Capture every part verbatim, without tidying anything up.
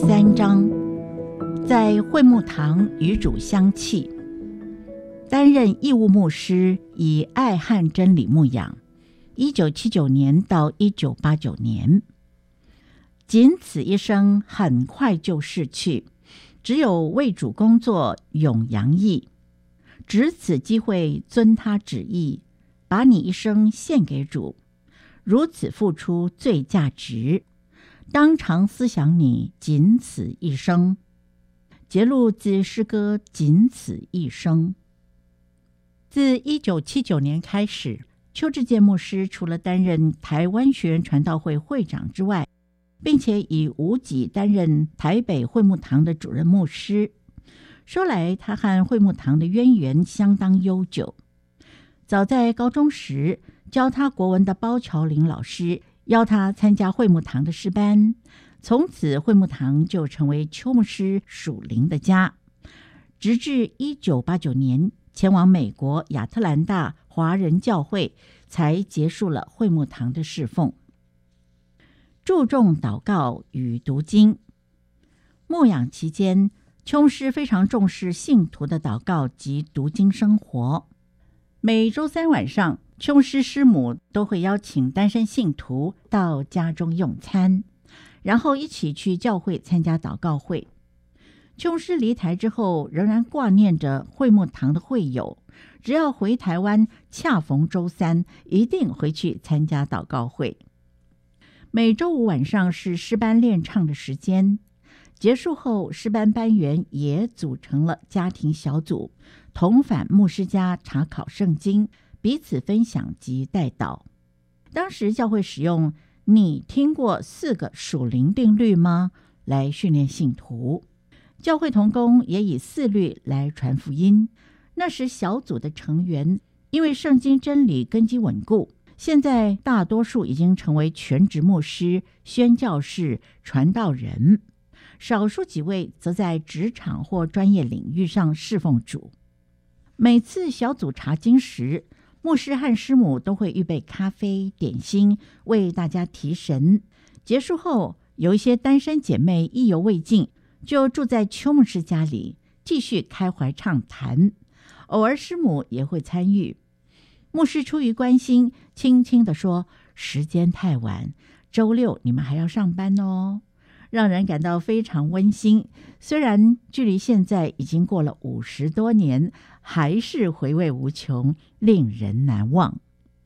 三章，在会幕堂与主相契。担任义务牧师，以爱和真理牧养，一九七九年到一九八九年，仅此一生，很快就逝去。只有为主工作，永扬义，值此机会遵他旨意，把你一生献给主，如此付出最价值。当常思想你仅此一生。节录自诗歌《仅此一生》。自一九七九年开始，邱志健牧师除了担任台湾学园传道会会长之外，并且以无己担任台北会幕堂的主任牧师。说来他和会幕堂的渊源相当悠久。早在高中时，教他国文的包乔林老师邀他参加会幕堂的诗班，从此会幕堂就成为邱牧师属灵的家。直至一九八九年前往美国亚特兰大华人教会，才结束了会幕堂的侍奉。注重祷告与读经。牧养期间，邱牧师非常重视信徒的祷告及读经生活。每周三晚上，邱牧师师母都会邀请单身信徒到家中用餐，然后一起去教会参加祷告会。邱牧师离台之后，仍然挂念着会幕堂的会友，只要回台湾，恰逢周三，一定回去参加祷告会。每周五晚上是诗班练唱的时间，结束后诗班班员也组成了家庭小组，同返牧师家查考圣经，彼此分享及代祷。当时教会使用你听过四个属灵定律吗来训练信徒，教会同工也以四律来传福音。那时小组的成员因为圣经真理根基稳固，现在大多数已经成为全职牧师、宣教士、传道人，少数几位则在职场或专业领域上侍奉主。每次小组查经时，牧师和师母都会预备咖啡、点心，为大家提神。结束后，有一些单身姐妹意犹未尽，就住在邱牧师家里，继续开怀畅谈。偶尔师母也会参与。牧师出于关心，轻轻地说：“时间太晚，周六你们还要上班哦。”让人感到非常温馨。虽然距离现在已经过了五十多年，还是回味无穷，令人难忘。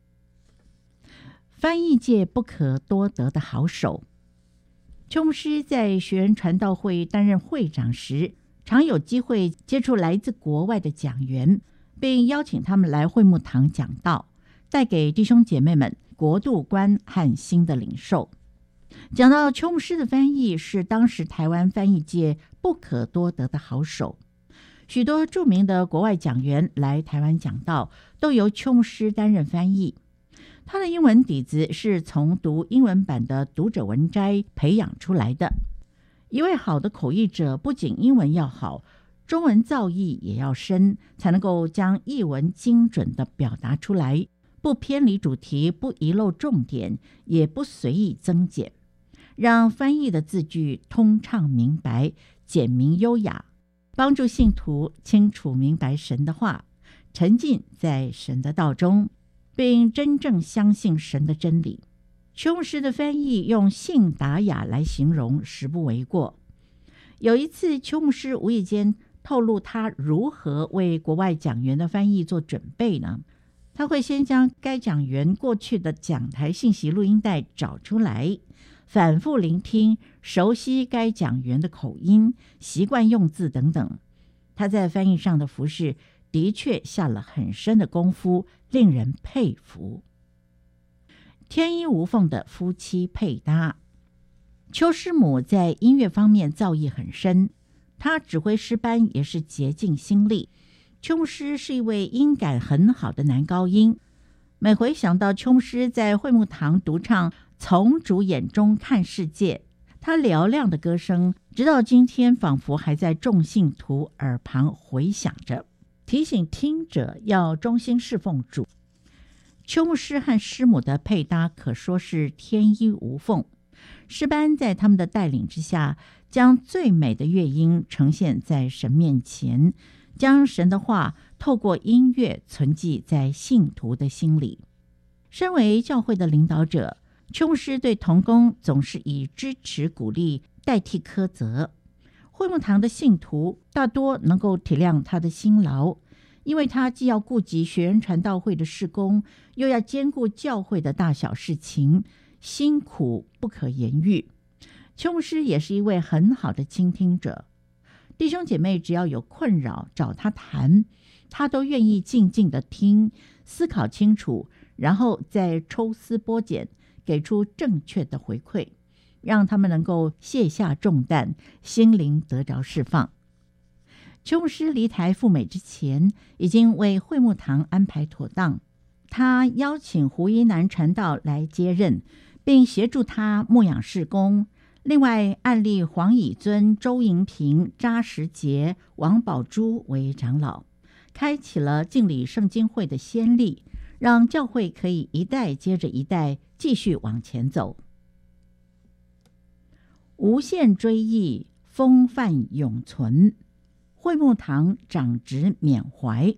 翻译界不可多得的好手。邱牧师在学园传道会担任会长时，常有机会接触来自国外的讲员，并邀请他们来会幕堂讲道，带给弟兄姐妹们国度观和新的领受。讲到邱牧师的翻译是当时台湾翻译界不可多得的好手，许多著名的国外讲员来台湾讲道，都由邱牧师担任翻译。他的英文底子是从读英文版的读者文摘培养出来的。一位好的口译者不仅英文要好，中文造诣也要深，才能够将译文精准地表达出来，不偏离主题，不遗漏重点，也不随意增减，让翻译的字句通畅明白，简明优雅，帮助信徒清楚明白神的话，沉浸在神的道中，并真正相信神的真理。邱牧师的翻译用信达雅来形容，实不为过。有一次，邱牧师无意间透露他如何为国外讲员的翻译做准备呢？他会先将该讲员过去的讲台信息录音带找出来，反复聆听，熟悉该讲员的口音、习惯用字等等。他在翻译上的服事的确下了很深的功夫，令人佩服。天衣无缝的夫妻配搭。邱师母在音乐方面造诣很深，她指挥诗班也是竭尽心力。邱牧师是一位音感很好的男高音，每回想到邱牧师在会幕堂独唱《从主眼中看世界》，他嘹亮的歌声直到今天仿佛还在众信徒耳旁回响着，提醒听者要忠心侍奉主。邱牧师和师母的配搭可说是天衣无缝。诗班在他们的带领之下， 将最美的乐音呈现在神面前，将神的话透过音乐存记在信徒的心里。身为教会的领导者，邱牧师对同工总是以支持鼓励代替苛责。会幕堂的信徒大多能够体谅他的辛劳，因为他既要顾及学员传道会的事工，又要兼顾教会的大小事情，辛苦不可言喻。邱牧师也是一位很好的倾听者，弟兄姐妹只要有困扰找他谈，他都愿意静静的听，思考清楚，然后再抽丝剥茧，给出正确的回馈，让他们能够卸下重担，心灵得着释放。邱牧师离台赴美之前，已经为会幕堂安排妥当，他邀请胡一南传道来接任，并协助他牧养事工。另外案例黄以尊、周银平、查时杰、王宝珠为长老，开启了敬礼圣经会的先例，让教会可以一代接着一代继续往前走。无限追忆，风范永存，会幕堂长职缅怀。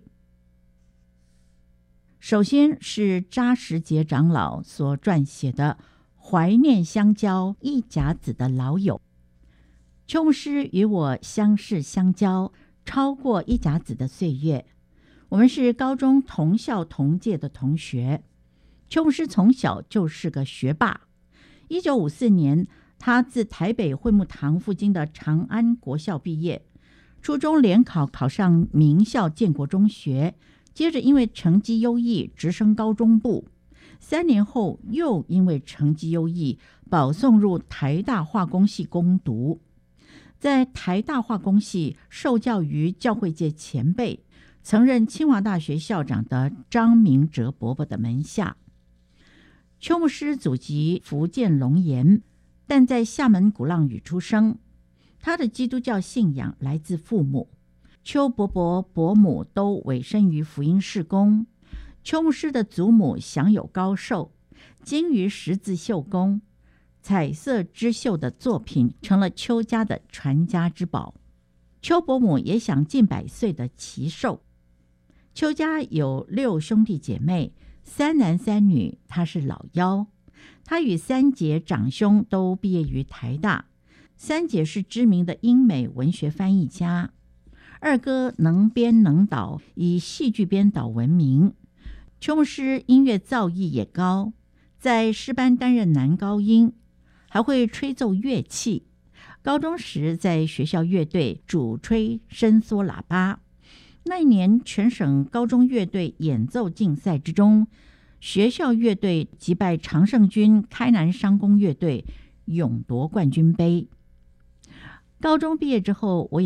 首先是查时杰长老所撰写的怀念相交一甲子的老友。邱牧师与我相识相交超过一甲子的岁月，我们是高中同校同届的同学。邱牧师从小就是个学霸。一九五四年，他自台北会幕堂附近的长安国校毕业，初中联考考上名校建国中学，接着因为成绩优异直升高中部，三年后又因为成绩优异保送入台大化工系攻读。在台大化工系受教于教会界前辈，曾任清华大学校长的张明哲伯伯的门下。邱牧师祖籍福建龙岩，但在厦门鼓浪屿出生。他的基督教信仰来自父母，邱伯伯伯母都委身于福音事工。邱牧师的祖母享有高寿，精于十字绣工，彩色织绣的作品成了邱家的传家之宝。邱伯母也享近百岁的奇寿。邱家有六兄弟姐妹，三男三女，他是老幺。他与三姐长兄都毕业于台大，三姐是知名的英美文学翻译家，二哥能编能导，以戏剧编导闻名。邱牧师音乐造诣也高，在诗班担任男高音，还会吹奏乐器。高中时在学校乐队主吹伸缩喇叭。那一年全省高中乐队演奏竞赛之中，学校乐队击败常胜军开南商工乐队，勇夺冠军杯。高中毕业之后，我也